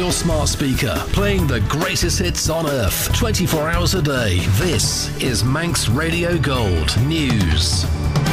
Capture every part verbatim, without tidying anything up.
your smart speaker, playing the greatest hits on earth, twenty-four hours a day. This is Manx Radio Gold News.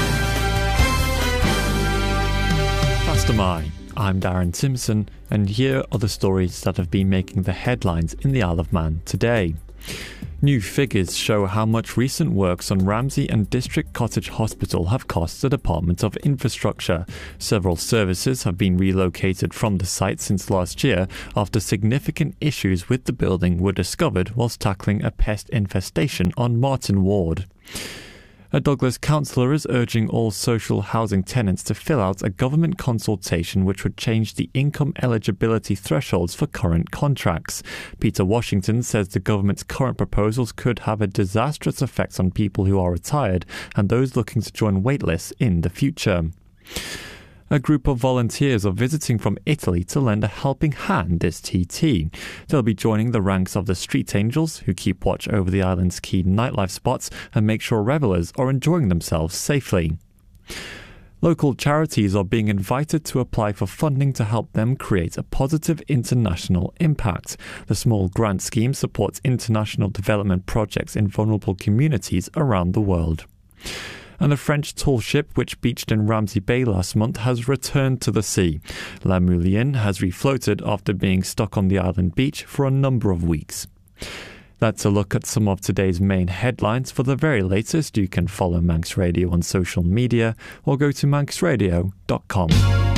Fastermai. I'm Darren Simpson, and here are the stories that have been making the headlines in the Isle of Man today. New figures show how much recent works on Ramsey and District Cottage Hospital have cost the Department of Infrastructure. Several services have been relocated from the site since last year after significant issues with the building were discovered whilst tackling a pest infestation on Martin Ward. A Douglas councillor is urging all social housing tenants to fill out a government consultation which would change the income eligibility thresholds for current contracts. Peter Washington says the government's current proposals could have a disastrous effect on people who are retired and those looking to join waitlists in the future. A group of volunteers are visiting from Italy to lend a helping hand this T T. They'll be joining the ranks of the Street Angels, who keep watch over the island's key nightlife spots and make sure revellers are enjoying themselves safely. Local charities are being invited to apply for funding to help them create a positive international impact. The small grant scheme supports international development projects in vulnerable communities around the world. And the French tall ship which beached in Ramsey Bay last month has returned to the sea. La Moulienne has refloated after being stuck on the island beach for a number of weeks. That's a look at some of today's main headlines. For the very latest, you can follow Manx Radio on social media or go to manx radio dot com.